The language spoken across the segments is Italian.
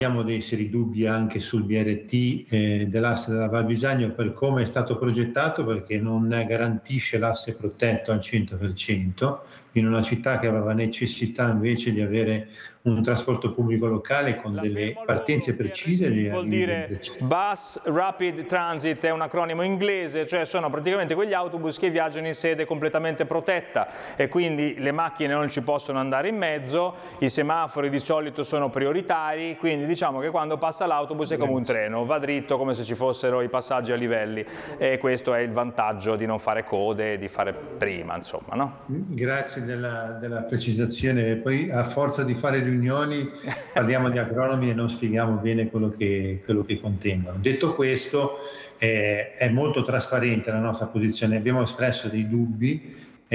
abbiamo dei seri dubbi anche sul BRT dell'asse della Val Bisagno per come è stato progettato, perché non garantisce l'asse protetto al 100%, in una città che aveva necessità invece di avere un trasporto pubblico locale con delle partenze precise e dei vuol arrivi dire precisi. Bus Rapid Transit, è un acronimo inglese, cioè sono praticamente quegli autobus che viaggiano in sede completamente protetta e quindi le macchine non ci possono andare in mezzo, i semafori di solito sono prioritari, quindi diciamo che quando passa l'autobus è come un treno, va dritto come se ci fossero i passaggi a livelli, e questo è il vantaggio di non fare code e di fare prima, insomma, no? Grazie della precisazione. Poi a forza di fare riunioni parliamo di acronimi e non spieghiamo bene quello che contengono. Detto questo, è molto trasparente la nostra posizione. Abbiamo espresso dei dubbi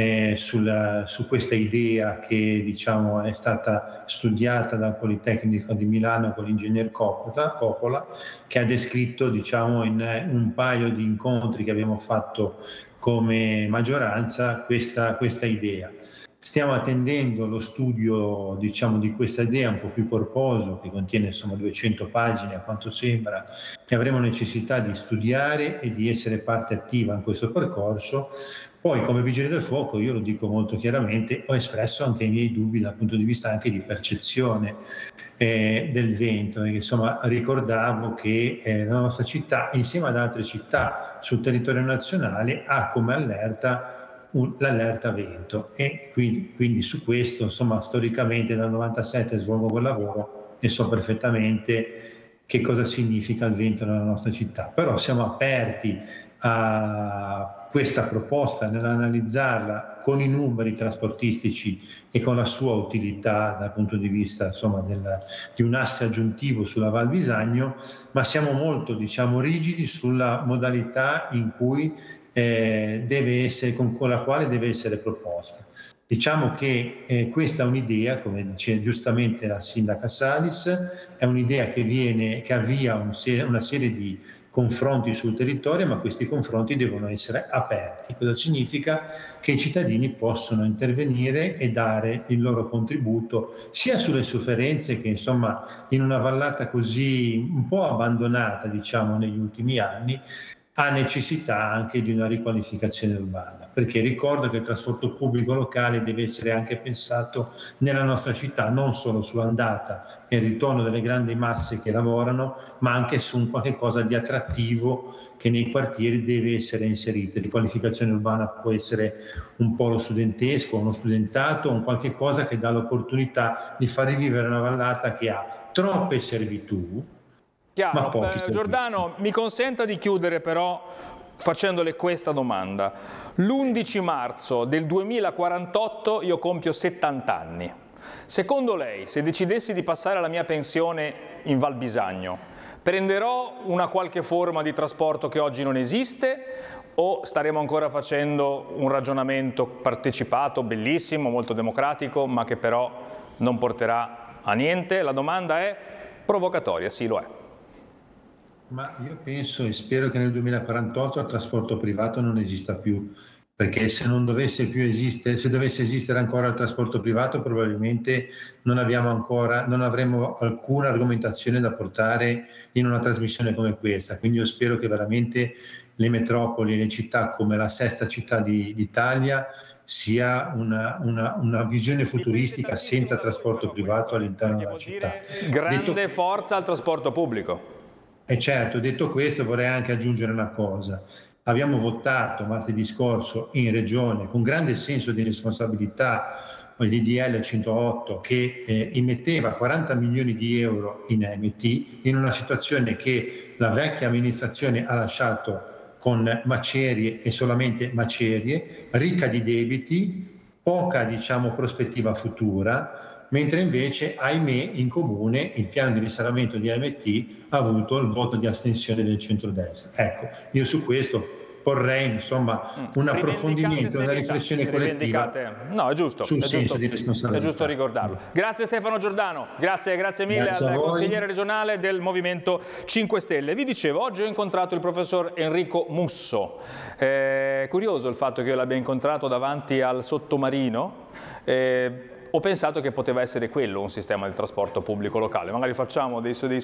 su questa idea che, diciamo, è stata studiata dal Politecnico di Milano con l'ingegner Coppola, che ha descritto, diciamo, in un paio di incontri che abbiamo fatto come maggioranza questa idea. Stiamo attendendo lo studio, diciamo, di questa idea un po' più corposo, che contiene insomma 200 pagine a quanto sembra, e avremo necessità di studiare e di essere parte attiva in questo percorso. Poi, come Vigile del Fuoco, io lo dico molto chiaramente, ho espresso anche i miei dubbi dal punto di vista anche di percezione del vento. Insomma, ricordavo che la nostra città, insieme ad altre città sul territorio nazionale, ha come allerta l'allerta vento, e quindi su questo, insomma, storicamente dal 97 svolgo quel lavoro e so perfettamente che cosa significa il vento nella nostra città. Però siamo aperti a questa proposta nell'analizzarla con i numeri trasportistici e con la sua utilità dal punto di vista, insomma, di un asse aggiuntivo sulla Val Bisagno, ma siamo molto, diciamo, rigidi sulla modalità in cui deve essere, con la quale deve essere proposta. Diciamo che questa è un'idea, come dice giustamente la sindaca Salis, è un'idea che avvia una serie di confronti sul territorio, ma questi confronti devono essere aperti. Cosa significa? Che i cittadini possono intervenire e dare il loro contributo sia sulle sofferenze che, insomma, in una vallata così un po' abbandonata, diciamo, negli ultimi anni, ha necessità anche di una riqualificazione urbana, perché ricordo che il trasporto pubblico locale deve essere anche pensato nella nostra città, non solo sull'andata e il ritorno delle grandi masse che lavorano, ma anche su un qualche cosa di attrattivo che nei quartieri deve essere inserito. Riqualificazione urbana può essere un polo studentesco, uno studentato, un qualche cosa che dà l'opportunità di far rivivere una vallata che ha troppe servitù. Chiaro. Giordano, mi consenta di chiudere però facendole questa domanda. L'11 marzo del 2048 io compio 70 anni. Secondo lei, se decidessi di passare la mia pensione in Val Bisagno, prenderò una qualche forma di trasporto che oggi non esiste o staremo ancora facendo un ragionamento partecipato, bellissimo, molto democratico, ma che però non porterà a niente? La domanda è provocatoria, sì, lo è. Ma io penso e spero che nel 2048 il trasporto privato non esista più, perché se non dovesse più esistere, se dovesse esistere ancora il trasporto privato, probabilmente non avremo alcuna argomentazione da portare in una trasmissione come questa. Quindi io spero che veramente le metropoli, le città come la sesta città d'Italia sia una visione futuristica senza trasporto privato all'interno della città. Grande forza al trasporto pubblico. E certo, detto questo vorrei anche aggiungere una cosa. Abbiamo votato martedì scorso in Regione con grande senso di responsabilità il DDL 108 che immetteva 40 milioni di euro in AMT in una situazione che la vecchia amministrazione ha lasciato con macerie e solamente macerie, ricca di debiti, poca, diciamo, prospettiva futura, mentre invece, ahimè, in comune il piano di risanamento di AMT ha avuto il voto di astensione del centrodestra. Ecco, io su questo porrei, insomma, un approfondimento, una riflessione collettiva. No, è giusto, sul senso di responsabilità. È giusto ricordarlo. Grazie Stefano Giordano, grazie mille al consigliere regionale del Movimento 5 Stelle. Vi dicevo, oggi ho incontrato il professor Enrico Musso. Curioso il fatto che io l'abbia incontrato davanti al sottomarino. Ho pensato che poteva essere quello un sistema di trasporto pubblico locale. Magari facciamo dei